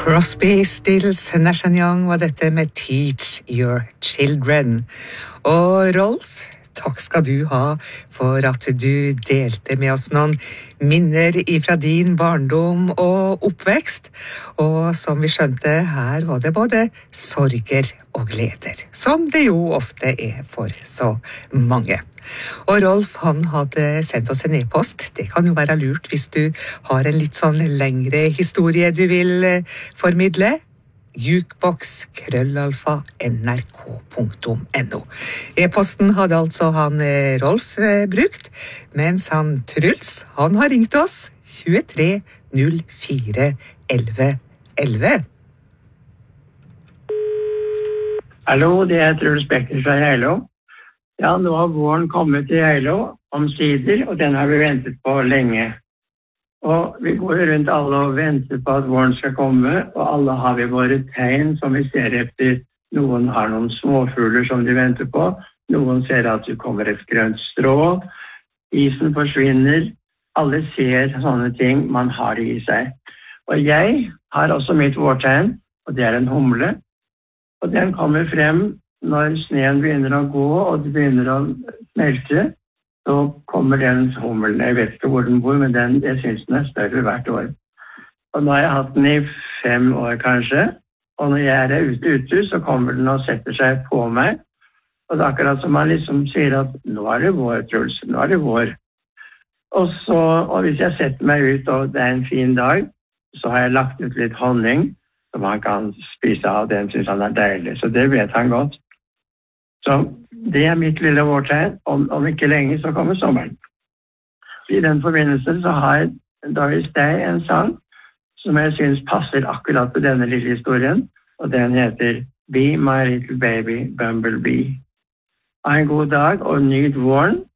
Crosby, Stills, Nash & Young var dette med Teach Your Children. Og Rolf, takk skal du ha for at du delte med oss noen minner ifra din barndom og oppvekst. Og som vi skjønte, her var det både sorger og gleder, som det jo ofte er for så mange. Og Rolf, han hadde sendt oss en e-post. Det kan jo være lurt hvis du har en litt sånn lengre historie du vil formidle. jukebox@nrk.no. E-posten hadde altså han Rolf brukt, mens han Truls, han har ringt oss 23 04 11 11. Hallo, det er Truls Becker fra Geilo. Ja, nå har våren kommet til Geilo omsider, og den har vi ventet på lenge. Og vi går rundt alle og venter på at våren skal komme, og alle har vi våre tegn som vi ser etter. Noen har noen småfugler som de venter på, noen ser at det kommer et grønt strå, isen forsvinner, alle ser sånne ting, man har det i seg. Og jeg har også mitt vårtegn, og det er en humle, og den kommer frem når sneen begynner å gå, og det begynner å smelte. Så kommer den hummelen, jeg vet ikke hvor den bor, men jeg synes den er større hvert år. Og nå har jeg hatt den i 5 år kanskje, og når jeg er ute, så kommer den og setter seg på meg. Og det er akkurat som man liksom sier at nå er det vår, Truls, nå er det vår. Og hvis jeg setter meg ut, og det er en fin dag, så har jeg lagt ut litt honning, som han kan spise av, den synes han er deilig, så det vet han godt. Så det er mitt lille vårtegn. Om ikke lenge så kommer sommeren. I den forbindelse så har Doris Day en sang som jeg synes passer akkurat på denne lille historien, og den heter Be My Little Baby Bumblebee. Ha en god dag og nyt våren,